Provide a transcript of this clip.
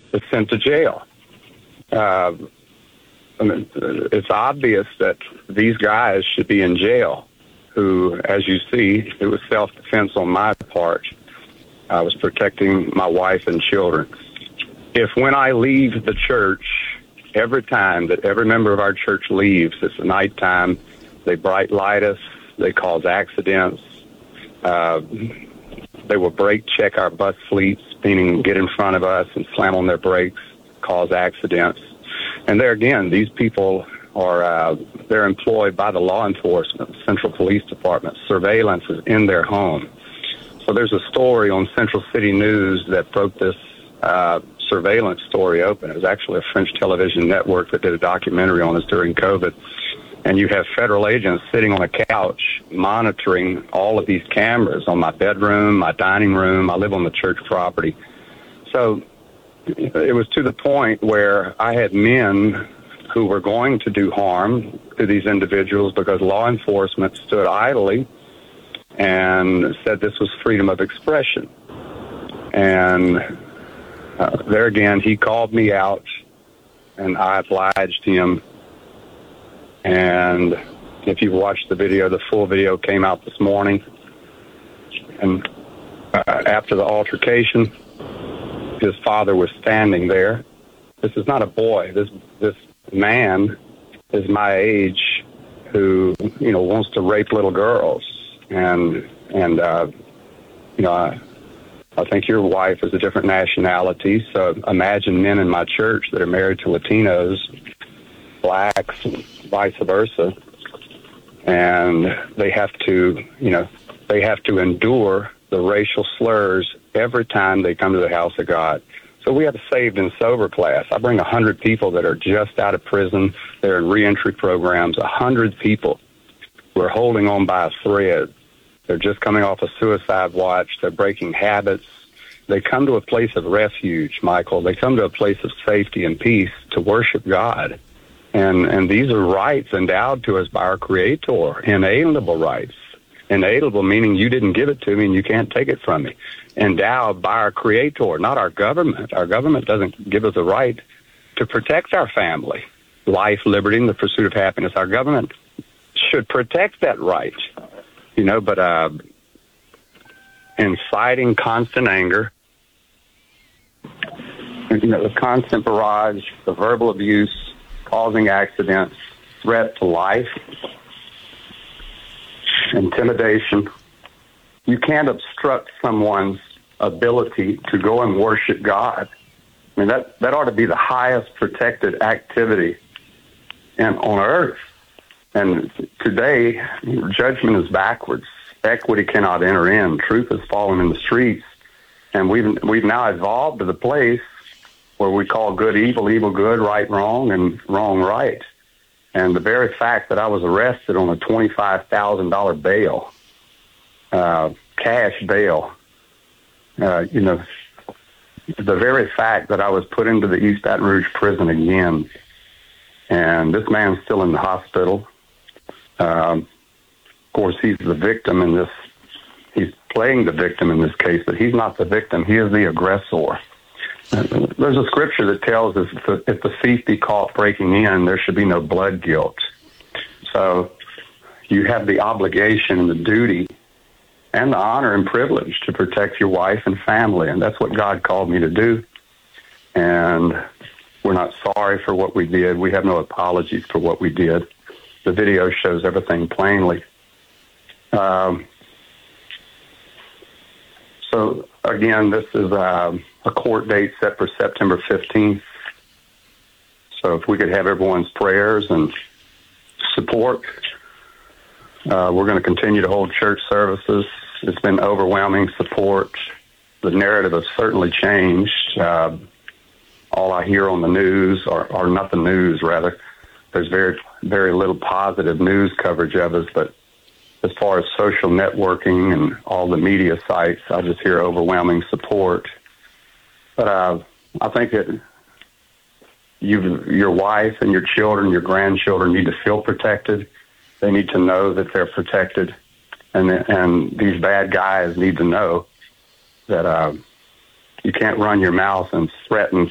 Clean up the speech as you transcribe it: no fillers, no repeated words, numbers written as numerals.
is sent to jail. I mean, it's obvious that these guys should be in jail, who, as you see, it was self-defense on my part. I was protecting my wife and children. If when I leave the church, every time that every member of our church leaves, it's nighttime, they bright light us, they cause accidents, they will brake check our bus fleets, meaning get in front of us and slam on their brakes, cause accidents. And there again, these people are, they're employed by the law enforcement, Central Police Department. Surveillance is in their home. So there's a story on Central City News that broke this surveillance story open. It was actually a French television network that did a documentary on us during COVID. And you have federal agents sitting on a couch monitoring all of these cameras on my bedroom, my dining room. I live on the church property. So it was to the point where I had men who were going to do harm to these individuals because law enforcement stood idly and said this was freedom of expression. And there again, he called me out, and I obliged him. And if you've watched the video, the full video came out this morning. And after the altercation, his father was standing there. This is not a boy. This man is my age who, wants to rape little girls. And I think your wife is a different nationality. So imagine men in my church that are married to Latinos, blacks, and vice versa. And they have to endure the racial slurs every time they come to the house of God. So we have a saved and sober class. I bring 100 people that are just out of prison. They're in reentry programs, 100 people who are holding on by a thread. They're just coming off a suicide watch. They're breaking habits. They come to a place of refuge, Michael. They come to a place of safety and peace to worship God. And these are rights endowed to us by our Creator, inalienable rights. Inalienable meaning you didn't give it to me and you can't take it from me. Endowed by our Creator, not our government. Our government doesn't give us the right to protect our family, life, liberty, and the pursuit of happiness. Our government should protect that right, but inciting constant anger, the constant barrage, the verbal abuse, causing accidents, threat to life, intimidation. You can't obstruct someone's ability to go and worship God. I mean, that ought to be the highest protected activity on earth. And today, judgment is backwards. Equity cannot enter in. Truth has fallen in the streets. And we've now evolved to the place where we call good evil, evil good, right wrong, and wrong right. And the very fact that I was arrested on a $25,000 bail, cash bail, the very fact that I was put into the East Baton Rouge prison again, and this man's still in the hospital. Of course, he's the victim in this. He's playing the victim in this case, but he's not the victim. He is the aggressor. There's a scripture that tells us if the thief be caught breaking in, there should be no blood guilt. So you have the obligation and the duty and the honor and privilege to protect your wife and family, and that's what God called me to do. And we're not sorry for what we did. We have no apologies for what we did. The video shows everything plainly. So, again, this is a court date set for September 15th. So if we could have everyone's prayers and support, we're going to continue to hold church services. It's been overwhelming support. The narrative has certainly changed. All I hear on the news, or not the news, rather, there's very, very little positive news coverage of us, but as far as social networking and all the media sites, I just hear overwhelming support. But I think that your wife and your children, your grandchildren need to feel protected. They need to know that they're protected. And these bad guys need to know that you can't run your mouth and threaten